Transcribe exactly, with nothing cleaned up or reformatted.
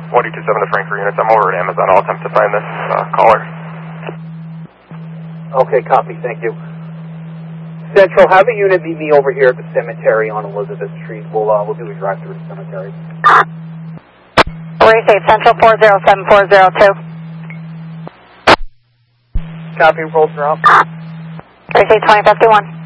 one two two seven to Frankfurt units. I'm over at Amazon. I'll attempt to find this uh, caller. Okay, copy. Thank you. Central, have a unit meet me over here at the cemetery on Elizabeth Street. We'll, uh, we'll do a drive through the cemetery. Where you say Central four zero seven four zero two. Copy, roll drop. Where you say twenty fifty-one.